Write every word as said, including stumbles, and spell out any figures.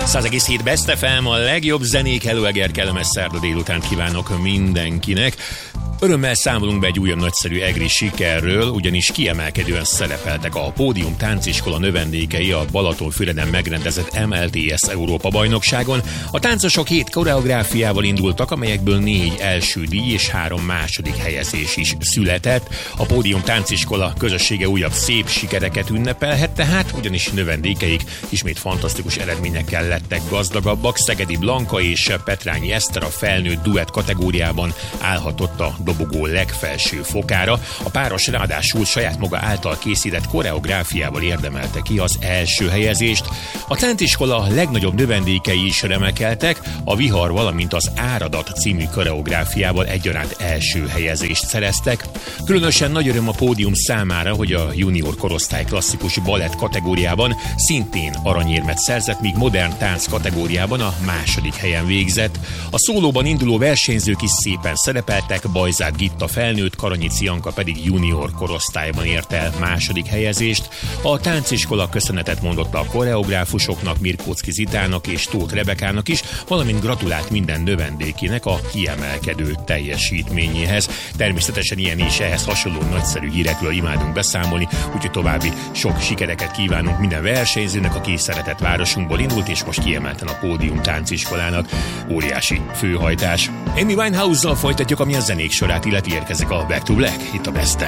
száz egész hét Best ef em, a legjobb zenék. Hello, Eger, kellemes szerda délután kívánok mindenkinek. Örömmel számolunk be egy újabb nagyszerű egri sikerről, ugyanis kiemelkedően szerepeltek a Pódium Tánciskola növendékei a Balatonfüreden megrendezett em el té es Európa bajnokságon. A táncosok hét koreográfiával indultak, amelyekből négy első díj és három második helyezés is született. A Pódium Tánciskola közössége újabb szép sikereket ünnepelhette, hát ugyanis növendékeik ismét fantasztikus eredményekkel lettek gazdagabbak. Szegedi Blanka és Petrányi Eszter a felnőtt duett kategóriában állhatott a dobogó legfelső fokára. A páros ráadásul saját maga által készített koreográfiával érdemelte ki az első helyezést. A tánciskola legnagyobb növendékei is remekeltek, a Vihar, valamint az Áradat című koreográfiával egyaránt első helyezést szereztek. Különösen nagy öröm a pódium számára, hogy a junior korosztály klasszikus balett kategóriában szintén aranyérmet szerzett, míg modern tánc kategóriában a második helyen végzett. A szólóban induló versenyzők is szépen szerepeltek, Bajzát Gitta felnőtt, Karanyici Janka pedig junior korosztályban ért el második helyezést. A tánciskola köszönetet mondott a koreográfusoknak, Mirkóczki Zitának és Tóth Rebekának is, valamint gratulált minden növendékének a kiemelkedő teljesítményéhez. Természetesen ilyen és ehhez hasonló nagyszerű hírekről imádunk beszámolni, úgyhogy további sok sikereket kívánunk minden versenyzőnek, aki szeretett városunkból indult, és most kiemelten a Pódium Tánciskolának. Óriási főhajtás. Amy Winehouse-zal folytatjuk, ami a zenék sorát illeti, érkezik a Back to Black itt a Besten.